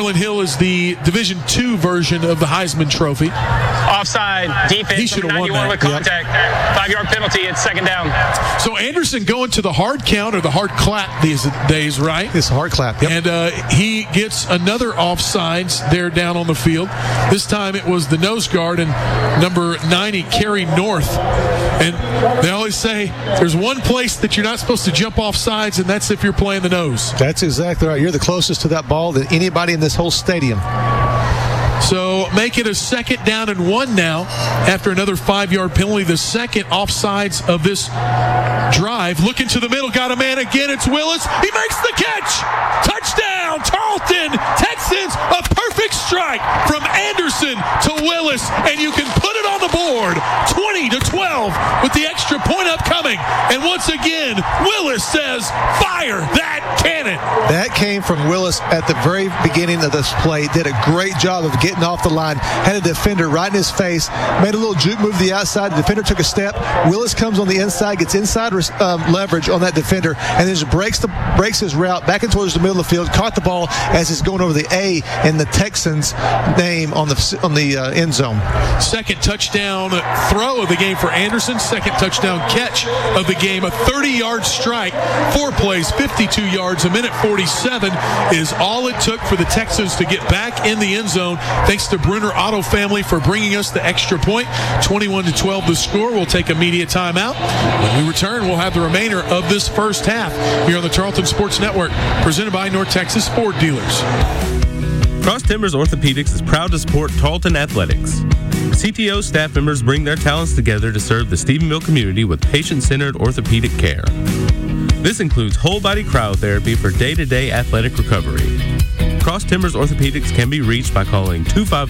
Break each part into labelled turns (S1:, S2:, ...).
S1: Marlon Hill is the Division II version of the Heisman Trophy.
S2: Offside, defense,
S1: He should have won
S2: 91
S1: that.
S2: with contact. 5-yard penalty, it's second down.
S1: So Anderson going to the hard count or the hard clap these days, right?
S3: It's a hard clap. Yep.
S1: And he gets another offsides there down on the field. This time it was the nose guard and number 90, Kerry North. And they always say there's one place that you're not supposed to jump off sides, and that's if you're playing the nose.
S3: That's exactly right. You're the closest to that ball than anybody in this whole stadium.
S1: So make it a 2nd down and 1 now after another 5-yard penalty. The second offsides of this drive. Looking to the middle, got a man again. It's Willis. He makes the catch. Touchdown, Tarleton Texans. A perfect strike from Anderson to Willis, and you can put it on the board. 20-12 with the extra point upcoming. And once again, Willis says, "Fire that cannon."
S3: That came from Willis at the very beginning of this play. Did a great job of getting off the line. Had a defender right in his face. Made a little juke move to the outside. The defender took a step. Willis comes on the inside, gets inside leverage on that defender, and then just breaks his route back in towards the middle of the field. Caught the ball as he's going over the A in the Texans' name on the end zone.
S1: Second touchdown throw of the game for Anderson. Second touchdown catch of the game. A 30-yard strike. 4 plays, 52 yards. A minute 47 is all it took for the Texans to get back in the end zone. Thanks to Bruner Auto Family for bringing us the extra point. 21-12 the score. We'll take a media timeout. When we return, we'll have the remainder of this first half here on the Tarleton Sports Network, presented by North Texas Ford Dealers.
S4: Cross Timbers Orthopedics is proud to support Tarleton Athletics. CTO staff members bring their talents together to serve the Stephenville community with patient-centered orthopedic care. This includes whole-body cryotherapy for day-to-day athletic recovery. Cross Timbers Orthopedics can be reached by calling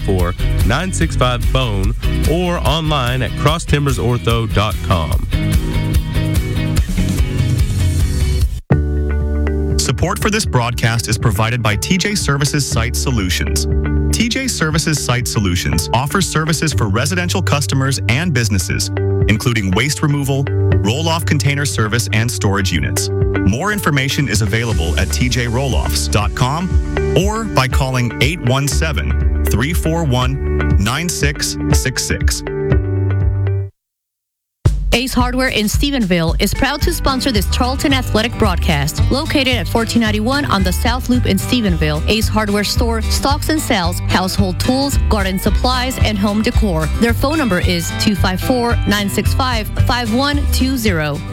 S4: 254-965-BONE or online at crosstimbersortho.com.
S5: Support for this broadcast is provided by TJ Services Site Solutions. TJ Services Site Solutions offers services for residential customers and businesses, including waste removal, roll-off container service, and storage units. More information is available at tjrolloffs.com or by calling 817-341-9666.
S6: Ace Hardware in Stephenville is proud to sponsor this Tarleton Athletic broadcast. Located at 1491 on the South Loop in Stephenville, Ace Hardware store stocks and sells household tools, garden supplies, and home decor. Their phone number is 254-965-5120.